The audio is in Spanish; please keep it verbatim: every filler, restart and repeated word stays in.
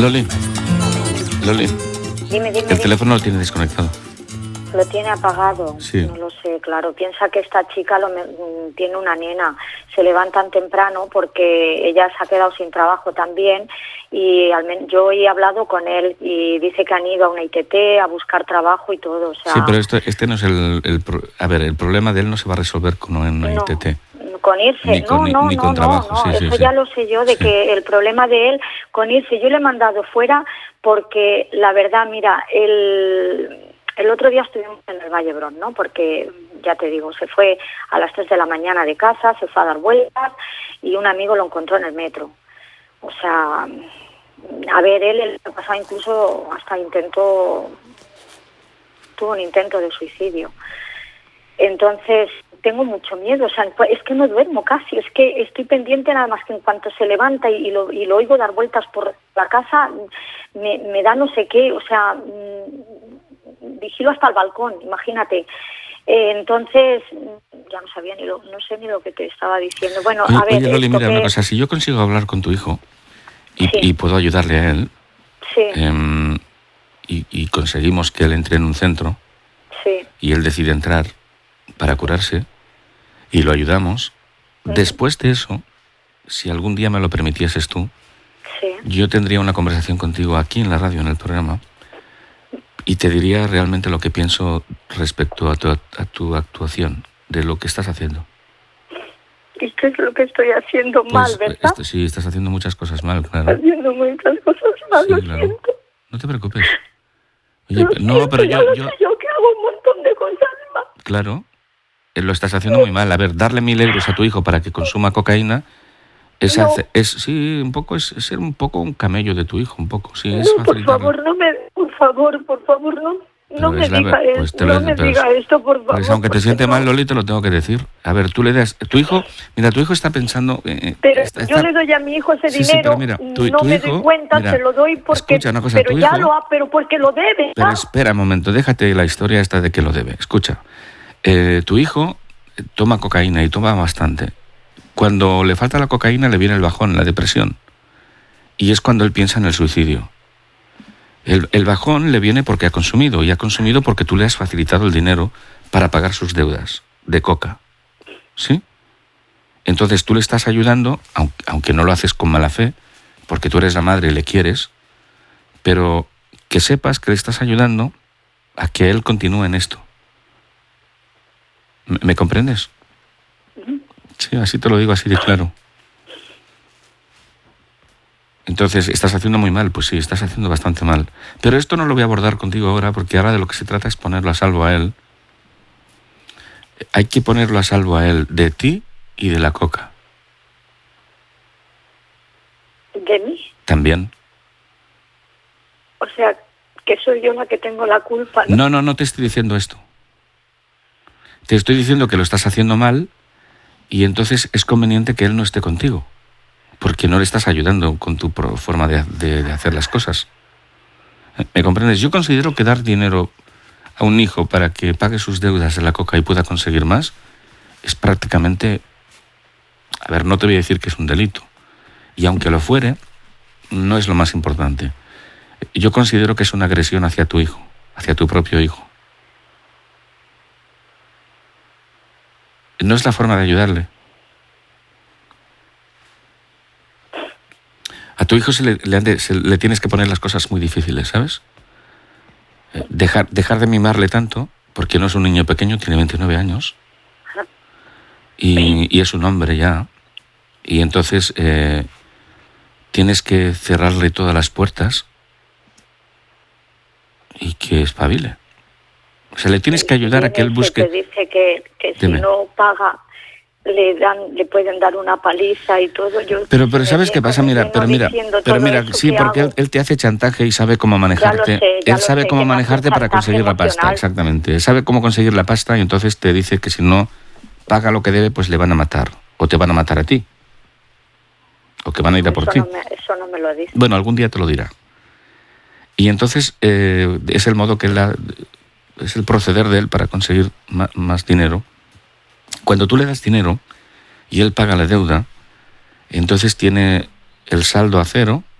Loli, Loli, dime, dime, el dime. teléfono lo tiene desconectado. Lo tiene apagado. Sí. No lo sé, claro. Piensa que esta chica lo me, tiene una nena. Se levantan temprano porque ella se ha quedado sin trabajo también. Y al men- yo he hablado con él y dice que han ido a una I T T a buscar trabajo y todo. O sea, Sí, pero esto, este no es el, el... pro- A ver, el problema de él no se va a resolver con una no, I T T. con irse. Ni con- no, ni- no, ni no, con no, trabajo, no. sí, sí, Eso sí. ya lo sé yo, de Sí. que el problema de él con irse. Yo le he mandado fuera porque la verdad, mira, el... El otro día estuvimos en el Vallebrón, ¿no? Porque, ya te digo, se fue a las tres de la mañana de casa, se fue a dar vueltas y un amigo lo encontró en el metro. O sea, a ver, él el año pasado incluso hasta intentó, tuvo un intento de suicidio. Entonces, tengo mucho miedo, o sea, es que no duermo casi, es que estoy pendiente nada más que en cuanto se levanta y, y, lo, y lo oigo dar vueltas por la casa, me, me da no sé qué, o sea... vigilo hasta el balcón, imagínate. Eh, entonces, ya no sabía ni lo, no sé ni lo que te estaba diciendo. Bueno, Oye, a ver, oye, Loli, esto mira que... una cosa, si yo consigo hablar con tu hijo y, Sí. y puedo ayudarle a él, Sí, em, y, y conseguimos que él entre en un centro sí, y él decide entrar para curarse y lo ayudamos, Ujú. después de eso, si algún día me lo permitieses tú, sí. yo tendría una conversación contigo aquí en la radio, en el programa, y te diría realmente lo que pienso respecto a tu, a tu actuación, de lo que estás haciendo. ¿Y qué es lo que estoy haciendo mal, Pues verdad? esto, sí, estás haciendo muchas cosas mal, claro. Haciendo muchas cosas mal, Sí, lo claro. siento. No te preocupes. Oye, Lo pe- no, siento, pero ya yo, lo yo, sé yo que hago un montón de cosas mal. claro, eh, lo estás haciendo muy mal. A ver, darle mil euros a tu hijo para que consuma cocaína es, No. hace- es sí, un poco, es, es ser un poco un camello de tu hijo, un poco, sí, es No, por facilitarle. favor, no me... Por favor, por favor, no, Pero no me es la diga ver- esto, pues te no lo- me pero- diga esto, por favor. Pues aunque te porque siente no. mal, Loli, te lo tengo que decir. A ver, tú le das... Tu hijo... Mira, tu hijo está pensando... eh, Pero está- yo está- le doy a mi hijo ese Sí, sí, dinero, pero mira, tu- no tu me hijo, doy cuenta, mira, se lo doy porque... escucha una cosa, pero tu ya hijo- lo ha, pero porque lo debe. Pero ¿ah? espera un momento, déjate la historia esta de que lo debe. Escucha, eh, tu hijo eh, toma cocaína y toma bastante. Cuando le falta la cocaína le viene el bajón, la depresión. Y es cuando él piensa en el suicidio. El, el bajón le viene porque ha consumido, y ha consumido porque tú le has facilitado el dinero para pagar sus deudas de coca. ¿Sí? Entonces tú le estás ayudando, aunque, aunque no lo haces con mala fe, porque tú eres la madre y le quieres, pero que sepas que le estás ayudando a que él continúe en esto. ¿Me, me comprendes? Sí, así te lo digo, así de claro. Entonces, ¿estás haciendo muy mal? Pues sí, estás haciendo bastante mal. Pero esto no lo voy a abordar contigo ahora, porque ahora de lo que se trata es ponerlo a salvo a él. Hay que ponerlo a salvo a él de ti y de la coca. ¿De mí? También. O sea, que soy yo la que tengo la culpa, ¿no? No, no, no te estoy diciendo esto. Te estoy diciendo que lo estás haciendo mal y entonces es conveniente que él no esté contigo, porque no le estás ayudando con tu pro- forma de, de, de hacer las cosas. ¿Me comprendes? Yo considero que dar dinero a un hijo para que pague sus deudas de la coca y pueda conseguir más es prácticamente... A ver, no te voy a decir que es un delito. Y aunque lo fuere, no es lo más importante. Yo considero que es una agresión hacia tu hijo, hacia tu propio hijo. No es la forma de ayudarle. A tu hijo se le, le, han de- se le tienes que poner las cosas muy difíciles, ¿sabes? Eh, Dejar, dejar de mimarle tanto, porque no es un niño pequeño, tiene veintinueve años, y, y es un hombre ya, y entonces eh, tienes que cerrarle todas las puertas y que espabile. O sea, le tienes que ayudar a que él Viene ese busque... que dice que, que si Dime. no paga le dan, le pueden dar una paliza y todo. Yo Pero, pero me ¿sabes qué viene- pasa? me Mira, viene pero mira, diciendo pero todo mira, eso, sí, ¿qué porque él, hago? él te hace chantaje y sabe cómo manejarte. sé, ya él lo sabe sé, cómo que me hace manejarte para chantaje conseguir la pasta, emocional. exactamente. Sabe cómo conseguir la pasta y entonces te dice que si no paga lo que debe, pues le van a matar. O te van a matar a ti. O que van a ir a por Eso ti. no me, eso no me lo dice. Bueno, algún día te lo dirá. Y entonces eh, es el modo que él ha- es el proceder de él para conseguir ma- más dinero. Cuando tú le das dinero y él paga la deuda, entonces tiene el saldo a cero